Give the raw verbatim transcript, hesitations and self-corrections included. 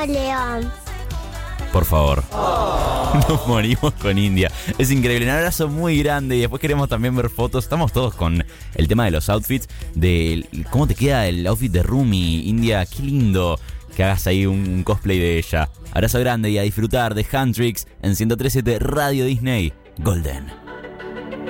León. Por favor. Nos morimos con India. Es increíble, un abrazo muy grande. Y después queremos también ver fotos. Estamos todos con el tema de los outfits. De cómo te queda el outfit de Rumi. India, qué lindo que hagas ahí un cosplay de ella. Abrazo grande y a disfrutar de Handtrix en ciento tres punto siete Radio Disney Golden.